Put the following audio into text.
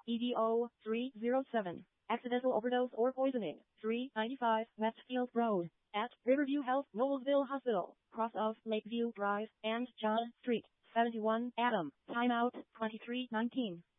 EDO 307. Accidental overdose or poisoning. 395 Westfield Road. At Riverview Health, Noblesville Hospital. Cross of Lakeview Drive and John Street. 71 Adam. Timeout 2319.